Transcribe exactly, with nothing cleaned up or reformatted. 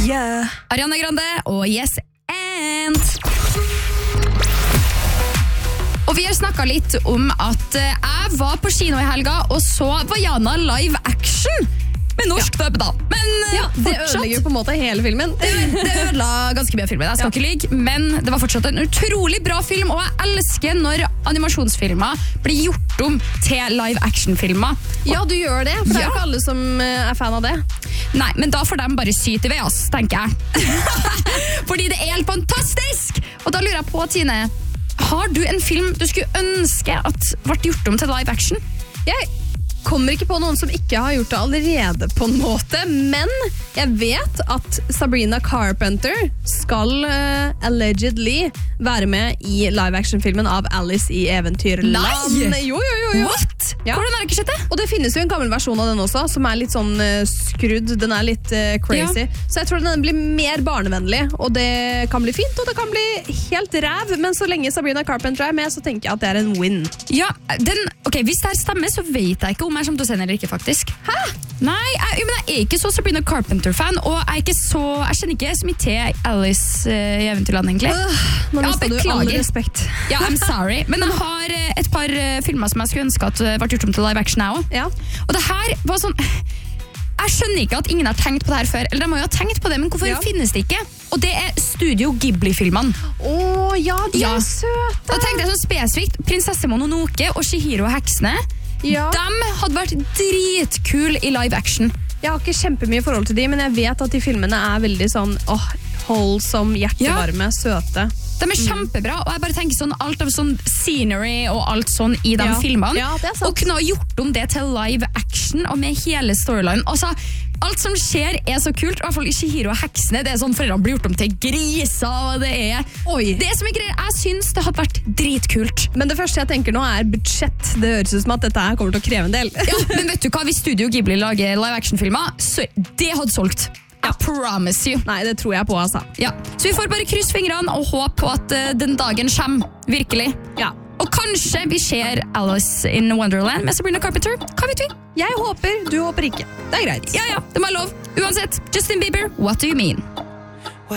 yeah. Ariana Grande og Yes and. Og vi har snakket litt om at jeg var på kino i helga og så Vaiana live action med norsk døp da. Men ja, det fortsatt, ødelegger jo på en måte hele filmen. Det, det ødela ganske mye av filmen, jeg skal ja. ikke lyge, men det var fortsatt en utrolig bra film, og jeg elsker når animasjonsfilmer blir gjort om til live action-filmer. Ja, du gjør det, for det er jo ikke alle som er fan av det. Nei, men da får de bare syte i ved oss, tenker jeg. Fordi det er helt fantastisk! Og da lurer jeg på, Tine, har du en film du skulle ønske at ble gjort om til live action? Jeg kommer ikke på noen som ikke har gjort det allerede på en måte, men jeg vet at Sabrina Carpenter skal uh, allegedly være med i live-action-filmen av Alice i Eventyrland. Nei! Jo, jo, jo, jo. What? Ja. Hvordan har jeg ikke sett det? Og det finnes jo en gammel versjon av den også, som er litt sånn uh, skrudd, den er litt uh, crazy. Ja. Så jeg tror den blir mer barnevennlig, og det kan bli fint, og det kan bli helt ræv, men så lenge Sabrina Carpenter er med, så tenker jeg at det er en win. Ja, den, ok, hvis det her stemmer, så vet jeg ikke om jeg kommer til å se den eller ikke, faktisk. Hæ? Nei, jeg, men jeg er ikke så Sabrina Carpenter-fan, og jeg er ikke så, jeg kjenner ikke så mye til Alice uh, i Eventyrland, egentlig. Uh, nå ja, mister du all respekt. Ja, I'm sorry. Men jeg har uh, et par uh, filmer som jeg skulle ønske at uh, ble gjort om til live action now. Ja. Og det her var sånn, jeg skjønner ikke at ingen har tenkt på det her før, eller de må jo ha tenkt på det, men hvorfor ja. finnes det ikke? Og det er Studio Ghibli-filmene. Åh, ja, de ja. er søte. Da tenkte jeg sånn spesifikt, Prinsesse Mononoke og Chihiro og heksene, ja. de hadde vært dritkul i live action. Jeg har ikke kjempemye forhold til de, men jeg vet at de filmene er veldig sånn, åh, holdsom, hjertevarme, ja. søte. De er kjempebra, og jeg bare tenker sånn alt av sånn scenery og alt sånn i de ja. filmene. Ja, det er sant. Og kunne ha gjort om det til live action og med hele storyline. Altså, alt som skjer er så kult, i hvert fall i Chihiro og heksene. Det er sånn foreldrene blir gjort om til griser, og det er... Oi. Det er så mye greier. Jeg synes det hadde vært dritkult. Men det første jeg tenker nå er budsjett. Det høres ut som at dette her kommer til å kreve en del. Ja, men vet du hva? Hvis Studio Ghibli lager live action-filmer, så det hadde solgt. I promise you. Nei, det tror jeg på, altså. Ja. Så vi får bare krysse fingrene og håpe på at uh, den dagen kommer, virkelig. Ja. Og kanskje vi ser Alice in Wonderland med Sabrina Carpenter. Hva vet vi? Jeg håper, du håper ikke. Det er greit. Ja, ja, det må jeg lov. Uansett, Justin Bieber, what do you mean?